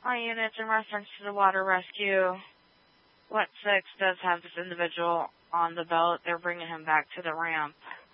All units, in reference to the water rescue, Wet 6 does have this individual on the boat. They're bringing him back to the ramp.